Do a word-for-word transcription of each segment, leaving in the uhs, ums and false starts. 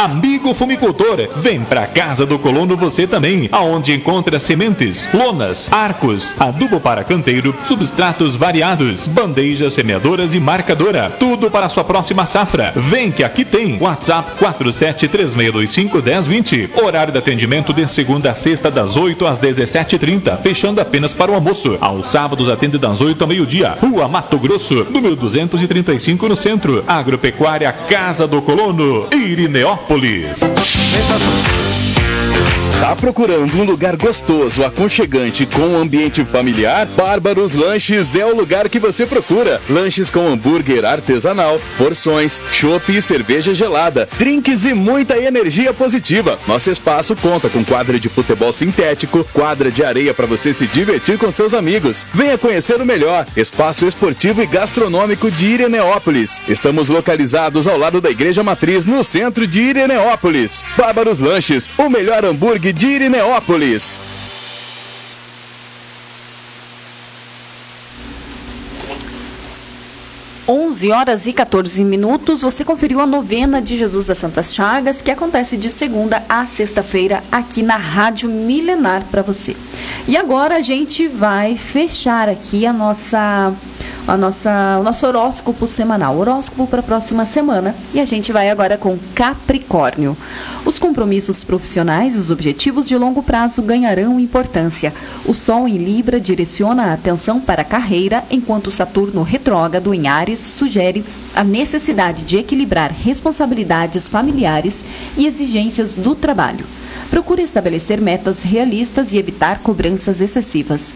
Amigo fumicultor, vem pra Casa do Colono você também, aonde encontra sementes, lonas, arcos, adubo para canteiro, substratos variados, bandejas semeadoras e marcadora, tudo para a sua próxima safra. Vem que aqui tem. WhatsApp quatro sete três seis dois cinco um zero dois zero. Horário de atendimento de segunda a sexta das oito às dezessete e trinta, fechando apenas para o almoço. Aos sábados atende das oito ao meio-dia. Rua Mato Grosso, número duzentos e trinta e cinco no centro. Agropecuária Casa do Colono, Irineópolis. Tá procurando um lugar gostoso, aconchegante, com um ambiente familiar? Bárbaros Lanches é o lugar que você procura. Lanches com hambúrguer artesanal, porções, chopp e cerveja gelada, drinks e muita energia positiva. Nosso espaço conta com quadra de futebol sintético, quadra de areia para você se divertir com seus amigos. Venha conhecer o melhor espaço esportivo e gastronômico de Irineópolis. Estamos localizados ao lado da Igreja Matriz, no centro de Irineópolis. Bárbaros Lanches, o melhor hambúrguer de Irineópolis. onze horas e quatorze minutos, você conferiu a novena de Jesus das Santas Chagas, que acontece de segunda a sexta-feira aqui na Rádio Milenar para você. E agora a gente vai fechar aqui a nossa... A nossa, o nosso horóscopo semanal, horóscopo para a próxima semana, e a gente vai agora com Capricórnio. Os compromissos profissionais e os objetivos de longo prazo ganharão importância. O Sol em Libra direciona a atenção para a carreira, enquanto Saturno retrógrado em Áries sugere a necessidade de equilibrar responsabilidades familiares e exigências do trabalho. Procure estabelecer metas realistas e evitar cobranças excessivas.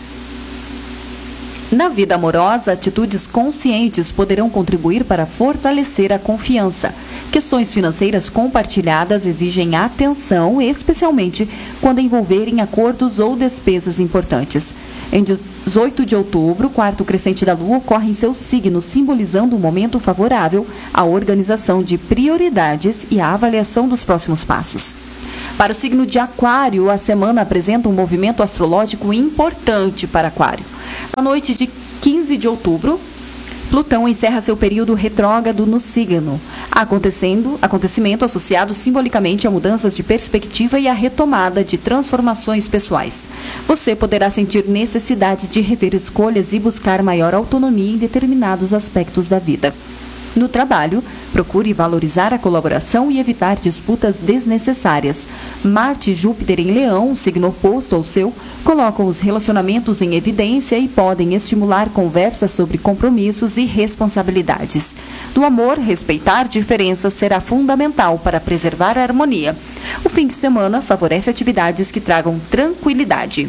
Na vida amorosa, atitudes conscientes poderão contribuir para fortalecer a confiança. Questões financeiras compartilhadas exigem atenção, especialmente quando envolverem acordos ou despesas importantes. Em dezoito de outubro, o quarto crescente da Lua ocorre em seu signo, simbolizando um momento favorável à organização de prioridades e à avaliação dos próximos passos. Para o signo de Aquário, a semana apresenta um movimento astrológico importante para Aquário. Na noite de quinze de outubro, Plutão encerra seu período retrógrado no signo, acontecendo, acontecimento associado simbolicamente a mudanças de perspectiva e a retomada de transformações pessoais. Você poderá sentir necessidade de rever escolhas e buscar maior autonomia em determinados aspectos da vida. No trabalho, procure valorizar a colaboração e evitar disputas desnecessárias. Marte e Júpiter em Leão, signo oposto ao seu, colocam os relacionamentos em evidência e podem estimular conversas sobre compromissos e responsabilidades. No amor, respeitar diferenças será fundamental para preservar a harmonia. O fim de semana favorece atividades que tragam tranquilidade.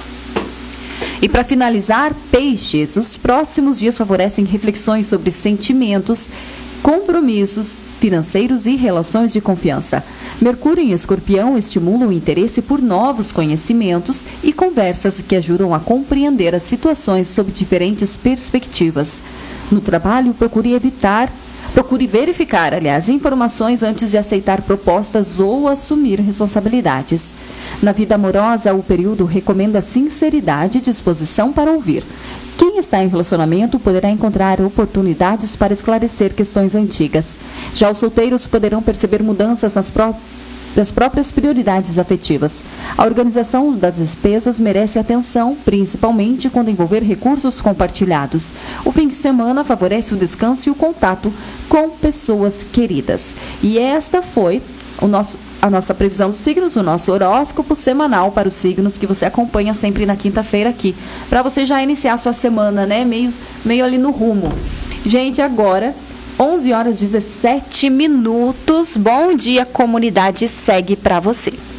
E para finalizar, Peixes, os próximos dias favorecem reflexões sobre sentimentos, compromissos financeiros e relações de confiança. Mercúrio em Escorpião estimula o interesse por novos conhecimentos e conversas que ajudam a compreender as situações sob diferentes perspectivas. No trabalho, procure evitar Procure verificar, aliás, informações antes de aceitar propostas ou assumir responsabilidades. Na vida amorosa, o período recomenda sinceridade e disposição para ouvir. Quem está em relacionamento poderá encontrar oportunidades para esclarecer questões antigas. Já os solteiros poderão perceber mudanças nas próprias das próprias prioridades afetivas. A organização das despesas merece atenção, principalmente quando envolver recursos compartilhados. O fim de semana favorece o descanso e o contato com pessoas queridas. E esta foi o nosso, a nossa previsão dos signos, o nosso horóscopo semanal para os signos que você acompanha sempre na quinta-feira aqui. Para você já iniciar a sua semana, né? Meio, meio ali no rumo. Gente, agora... onze horas e dezessete minutos. Bom dia, comunidade, segue para você.